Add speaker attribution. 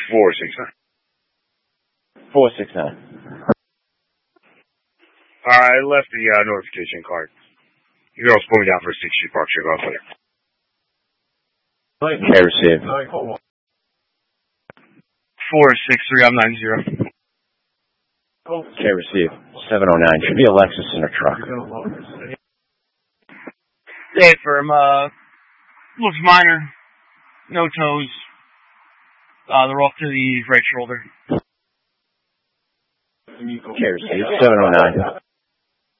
Speaker 1: 469. 469.
Speaker 2: I left the notification card. You girls put me down for a 6 Street Park trip. I'll later.
Speaker 1: Okay, received.
Speaker 2: 463, I'm 90.
Speaker 1: Okay, received. 709. Should be a Lexus in a truck.
Speaker 2: Day firm, looks minor. No toes. They're off to the right shoulder.
Speaker 1: Okay, received. 709.